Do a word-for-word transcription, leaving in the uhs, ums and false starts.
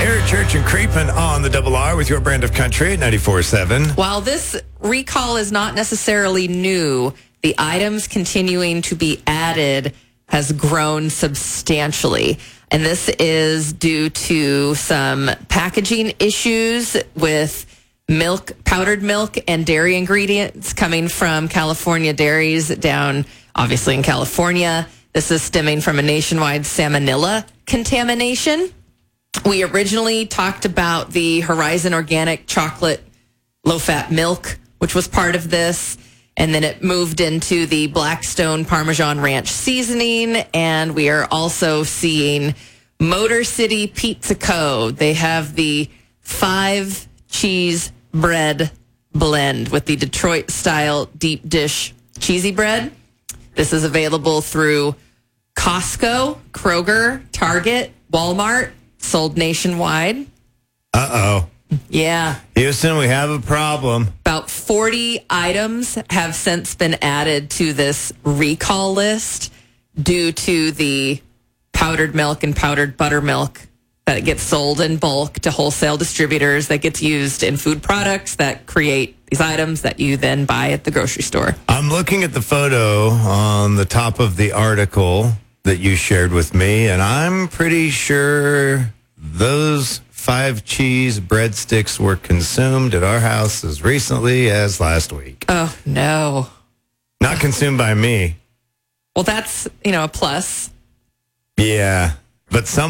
Eric Church and Creepin' on the Double R with your brand of country at ninety-four point seven. While this recall is not necessarily new, the items continuing to be added has grown substantially. And this is due to some packaging issues with milk, powdered milk, and dairy ingredients coming from California dairies down, obviously, in California. This is stemming from a nationwide salmonella contamination. We originally talked about the Horizon Organic chocolate low-fat milk, which was part of this. And then it moved into the Blackstone Parmesan Ranch seasoning. And we are also seeing Motor City Pizza Co. They have the five cheese bread blend with the Detroit style deep dish cheesy bread. This is available through Costco, Kroger, Target, Walmart, sold nationwide. Uh-oh. Yeah. Houston, we have a problem. About forty items have since been added to this recall list due to the powdered milk and powdered buttermilk that gets sold in bulk to wholesale distributors, that gets used in food products that create these items that you then buy at the grocery store. I'm looking at the photo on the top of the article that you shared with me, and I'm pretty sure those five cheese breadsticks were consumed at our house as recently as last week. Oh, no. Not consumed by me. Well, that's, you know, a plus. Yeah, but some